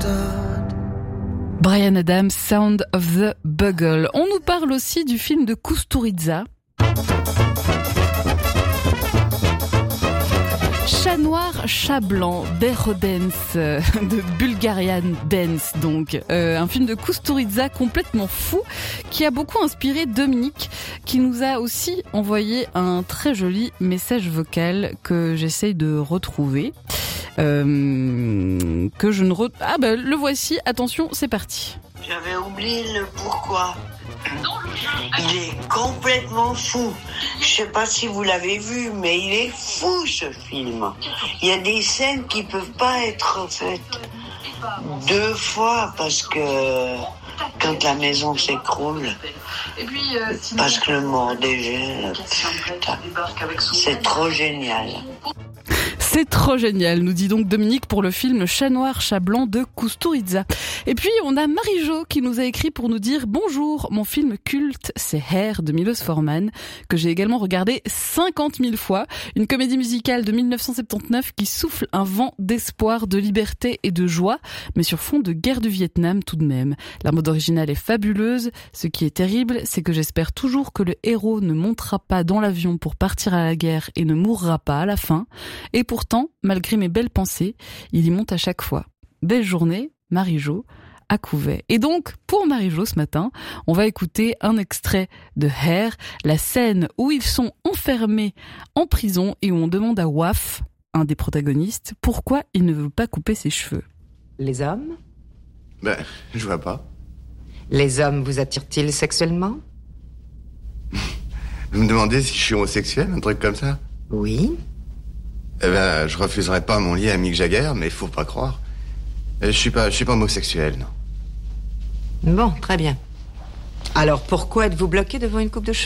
Bryan Adams, Sound of the Bugle. On nous parle aussi du film de Kusturica. Chat noir, chat blanc, d'Eurodance, de Bulgarian Dance donc. Un film de Kusturica complètement fou qui a beaucoup inspiré Dominique, qui nous a aussi envoyé un très joli message vocal que j'essaye de retrouver. Que je ne le voici, attention, c'est parti. J'avais oublié le pourquoi. Il est complètement fou. Je sais pas si vous l'avez vu, mais il est fou ce film. Il y a des scènes qui peuvent pas être faites deux fois parce que quand la maison s'écroule, parce que le mort dégèle, c'est trop génial. C'est trop génial, nous dit donc Dominique pour le film Chat noir, chat blanc de Kusturica. Et puis on a Marie-Jo qui nous a écrit pour nous dire « Bonjour, mon film culte, c'est Hair de Milos Forman, que j'ai également regardé 50 000 fois. Une comédie musicale de 1979 qui souffle un vent d'espoir, de liberté et de joie, mais sur fond de guerre du Vietnam tout de même. La mode originale est fabuleuse. Ce qui est terrible, c'est que j'espère toujours que le héros ne montera pas dans l'avion pour partir à la guerre et ne mourra pas à la fin. Et pourtant, malgré mes belles pensées, il y monte à chaque fois. Belle journée, Marie-Jo, à Couvet. Et donc, pour Marie-Jo ce matin, on va écouter un extrait de Hair, la scène où ils sont enfermés en prison et où on demande à Waf, un des protagonistes, pourquoi il ne veut pas couper ses cheveux. Les hommes ? Je vois pas. Les hommes vous attirent-ils sexuellement ? Vous me demandez si je suis homosexuel, un truc comme ça ? Oui. Je refuserais pas mon lit à Mick Jagger, mais faut pas croire. Je suis pas homosexuel, non. Bon, très bien. Alors pourquoi êtes-vous bloqué devant une coupe de cheveux ?